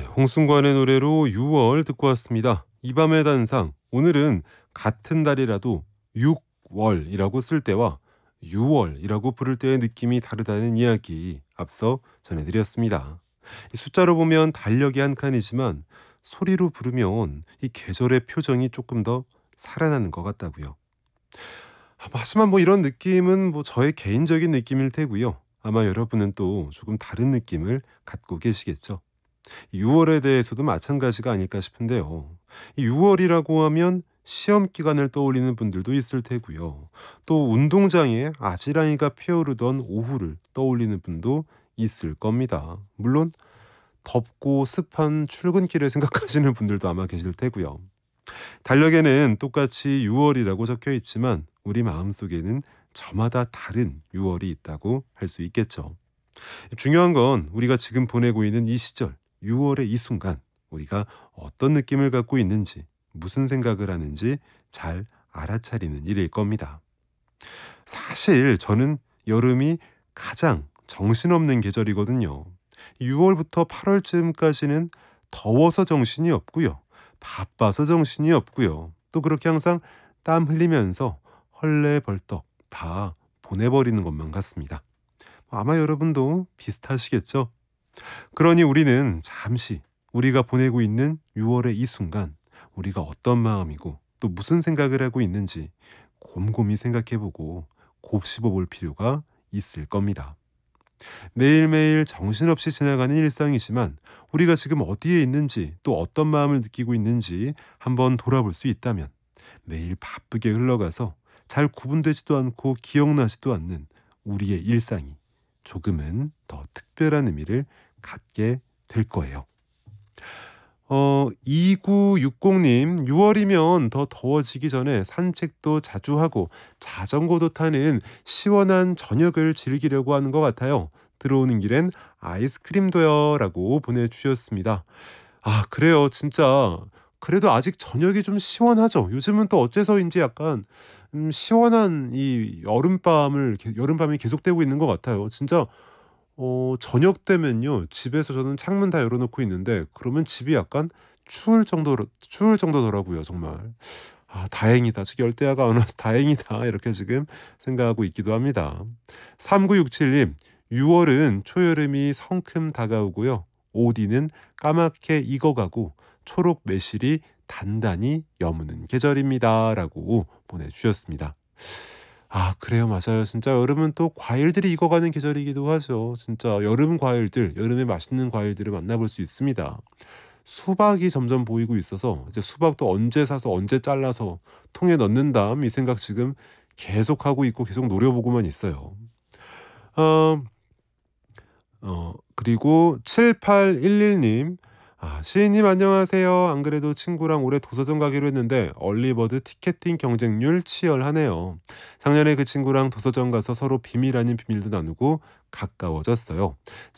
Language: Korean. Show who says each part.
Speaker 1: 홍순관의 노래로 6월 듣고 왔습니다. 이 밤의 단상, 오늘은 같은 달이라도 6월이라고 쓸 때와 6월이라고 부를 때의 느낌이 다르다는 이야기 앞서 전해드렸습니다. 이 숫자로 보면 달력이 한 칸이지만 소리로 부르면 이 계절의 표정이 조금 더 살아나는 것 같다고요. 하지만 이런 느낌은 저의 개인적인 느낌일 테고요. 아마 여러분은 또 조금 다른 느낌을 갖고 계시겠죠. 6월에 대해서도 마찬가지가 아닐까 싶은데요. 이 6월이라고 하면 시험 기간을 떠올리는 분들도 있을 테고요. 또 운동장에 아지랑이가 피어오르던 오후를 떠올리는 분도 있을 겁니다. 물론 덥고 습한 출근길을 생각하시는 분들도 아마 계실 테고요. 달력에는 똑같이 6월이라고 적혀 있지만 우리 마음속에는 저마다 다른 6월이 있다고 할 수 있겠죠. 중요한 건 우리가 지금 보내고 있는 이 시절, 6월의 이 순간 우리가 어떤 느낌을 갖고 있는지, 무슨 생각을 하는지 잘 알아차리는 일일 겁니다. 사실 저는 여름이 가장 정신없는 계절이거든요. 6월부터 8월쯤까지는 더워서 정신이 없고요. 바빠서 정신이 없고요. 또 그렇게 항상 땀 흘리면서 헐레벌떡 다 보내버리는 것만 같습니다. 아마 여러분도 비슷하시겠죠? 그러니 우리는 잠시 우리가 보내고 있는 6월의 이 순간 우리가 어떤 마음이고 또 무슨 생각을 하고 있는지 곰곰이 생각해보고 곱씹어볼 필요가 있을 겁니다. 매일매일 정신없이 지나가는 일상이지만 우리가 지금 어디에 있는지 또 어떤 마음을 느끼고 있는지 한번 돌아볼 수 있다면 매일 바쁘게 흘러가서 잘 구분되지도 않고 기억나지도 않는 우리의 일상이 조금은 더 특별한 의미를 갖게 될 거예요. 2960님, 6월이면 더 더워지기 전에 산책도 자주 하고 자전거도 타는 시원한 저녁을 즐기려고 하는 것 같아요. 들어오는 길엔 아이스크림도요 라고 보내주셨습니다. 아, 그래요. 진짜 그래도 아직 저녁이 좀 시원하죠. 요즘은 또 어째서인지 약간 시원한 이 여름밤이 계속되고 있는 것 같아요. 진짜 저녁 되면요. 집에서 저는 창문 다 열어놓고 있는데 그러면 집이 약간 추울 정도더라고요. 정말. 아, 다행이다. 즉 열대야가 안 와서 다행이다. 이렇게 지금 생각하고 있기도 합니다. 3967님, 6월은 초여름이 성큼 다가오고요. 오디는 까맣게 익어가고 초록 매실이 단단히 여무는 계절입니다. 라고 보내주셨습니다. 아, 그래요. 맞아요. 진짜 여름은 또 과일들이 익어가는 계절이기도 하죠. 진짜 여름 과일들, 여름에 맛있는 과일들을 만나볼 수 있습니다. 수박이 점점 보이고 있어서 이제 수박도 언제 사서 언제 잘라서 통에 넣는다 이 생각 지금 계속하고 있고 계속 노려보고만 있어요. 어, 그리고 7811님, 시인님 안녕하세요. 안 그래도 친구랑 올해 도서관 가기로 했는데 얼리버드 티켓팅 경쟁률 치열하네요. 작년에 그 친구랑 도서관 가서 서로 비밀 아닌 비밀도 나누고 가까워졌어요.